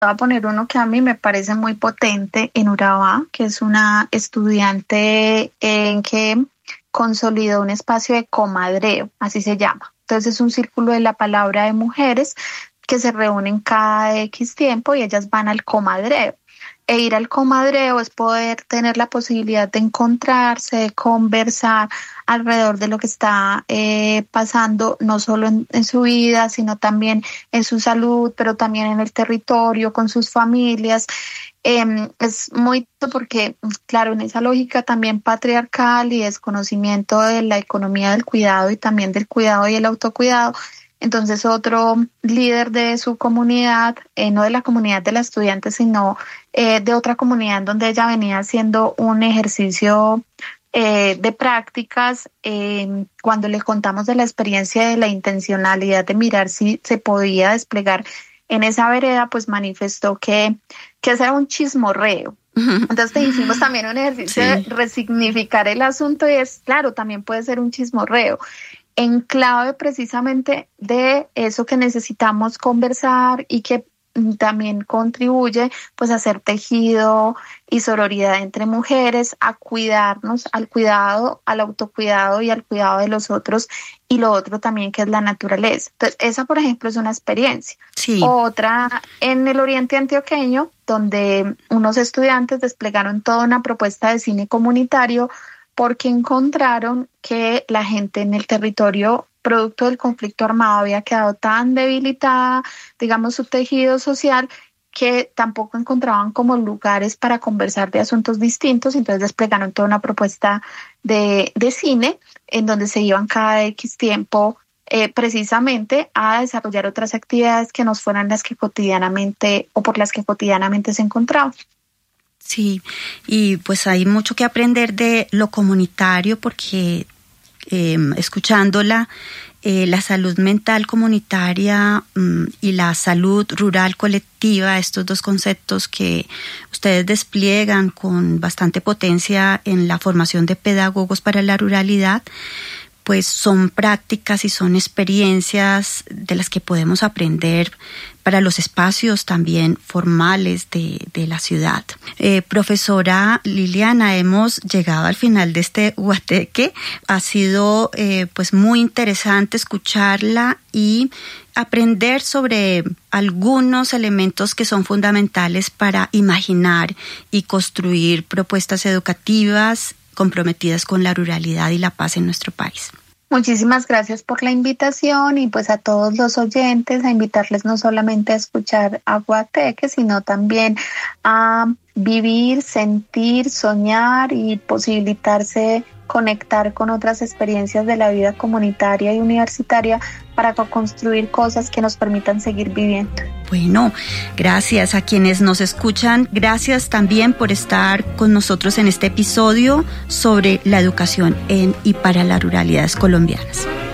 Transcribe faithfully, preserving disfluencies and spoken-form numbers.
Voy a poner uno que a mí me parece muy potente en Urabá, que es una estudiante en que consolidó un espacio de comadreo, así se llama. Entonces es un círculo de la palabra de mujeres que se reúnen cada X tiempo y ellas van al comadreo. E ir al comadreo es poder tener la posibilidad de encontrarse, de conversar alrededor de lo que está eh, pasando, no solo en, en su vida, sino también en su salud, pero también en el territorio, con sus familias. Eh, es muy porque, claro, en esa lógica también patriarcal y desconocimiento de la economía del cuidado y también del cuidado y el autocuidado. Entonces otro líder de su comunidad, eh, no de la comunidad de la estudiante, sino eh, de otra comunidad en donde ella venía haciendo un ejercicio eh, de prácticas, eh, cuando le contamos de la experiencia de la intencionalidad de mirar si se podía desplegar en esa vereda, pues manifestó que, que ese era un chismorreo. Entonces te hicimos también un ejercicio sí. de resignificar el asunto y es, claro, también puede ser un chismorreo. En clave precisamente de eso que necesitamos conversar y que también contribuye pues a hacer tejido y sororidad entre mujeres, a cuidarnos, al cuidado, al autocuidado y al cuidado de los otros, y lo otro también que es la naturaleza. Entonces esa, por ejemplo, es una experiencia. Sí. Otra en el oriente antioqueño, donde unos estudiantes desplegaron toda una propuesta de cine comunitario porque encontraron que la gente en el territorio, producto del conflicto armado, había quedado tan debilitada, digamos, su tejido social, que tampoco encontraban como lugares para conversar de asuntos distintos. Entonces desplegaron toda una propuesta de, de cine en donde se iban cada X tiempo eh, precisamente a desarrollar otras actividades que no fueran las que cotidianamente o por las que cotidianamente se encontraban. Sí, y pues hay mucho que aprender de lo comunitario porque eh, escuchándola, eh, la salud mental comunitaria um, y la salud rural colectiva, estos dos conceptos que ustedes despliegan con bastante potencia en la formación de pedagogos para la ruralidad, pues son prácticas y son experiencias de las que podemos aprender para los espacios también formales de, de la ciudad. Eh, profesora Liliana, hemos llegado al final de este guateque. Ha sido eh, pues muy interesante escucharla y aprender sobre algunos elementos que son fundamentales para imaginar y construir propuestas educativas comprometidas con la ruralidad y la paz en nuestro país. Muchísimas gracias por la invitación y pues a todos los oyentes a invitarles no solamente a escuchar a Guateque, sino también a vivir, sentir, soñar y posibilitarse conectar con otras experiencias de la vida comunitaria y universitaria para construir cosas que nos permitan seguir viviendo. Bueno, gracias a quienes nos escuchan. Gracias también por estar con nosotros en este episodio sobre la educación en y para las ruralidades colombianas.